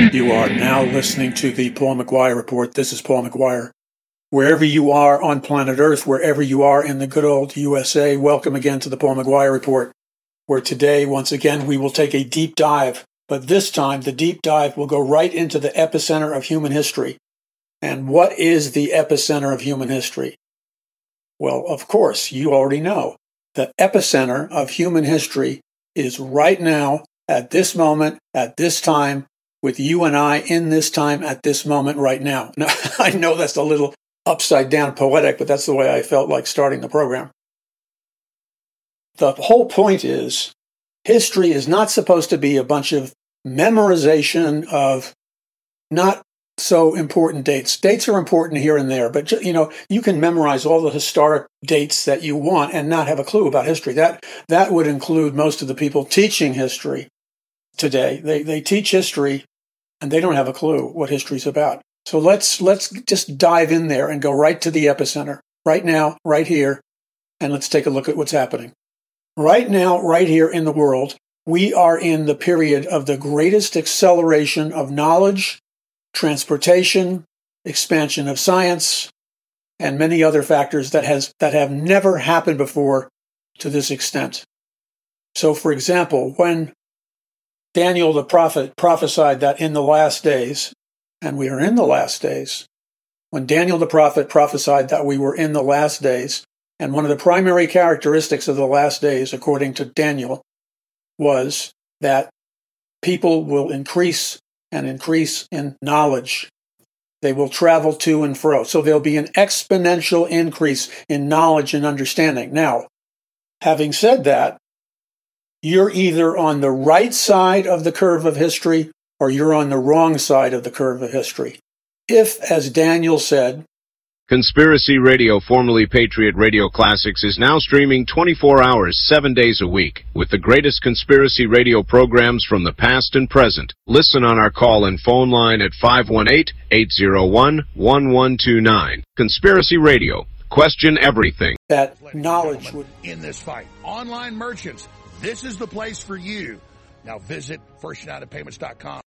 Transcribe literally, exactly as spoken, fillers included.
You are now listening to the Paul McGuire Report. This is Paul McGuire. Wherever you are on planet Earth, wherever you are in the good old U S A, welcome again to the Paul McGuire Report, where today, once again, we will take a deep dive. But this time, the deep dive will go right into the epicenter of human history. And what is the epicenter of human history? Well, of course, you already know. The epicenter of human history is right now, at this moment, at this time, with you and I in this time, at this moment, right now. Now, I know that's a little upside down poetic, but that's the way I felt like starting the program. The whole point is, history is not supposed to be a bunch of memorization of not so important dates. Dates are important here and there, but you know, you can memorize all the historic dates that you want and not have a clue about history. That that would include most of the people teaching history today. They they teach history and they don't have a clue what history's about. So let's let's just dive in there and go right to the epicenter, right now, right here, and let's take a look at what's happening. Right now, right here in the world, we are in the period of the greatest acceleration of knowledge, transportation, expansion of science, and many other factors that has that have never happened before to this extent. So, for example, when Daniel the prophet prophesied that in the last days, and we are in the last days, when Daniel the prophet prophesied that we were in the last days, and one of the primary characteristics of the last days, according to Daniel, was that people will increase and increase in knowledge. They will travel to and fro. So there'll be an exponential increase in knowledge and understanding. Now, having said that, you're either on the right side of the curve of history or you're on the wrong side of the curve of history. If, as Daniel said, Conspiracy Radio, formerly Patriot Radio Classics, is now streaming twenty-four hours, seven days a week, with the greatest conspiracy radio programs from the past and present. Listen on our call-in phone line at five one eight, eight zero one, one one two nine. Conspiracy Radio. Question everything. That knowledge would... In this fight. Online merchants, this is the place for you. Now visit first united payments dot com.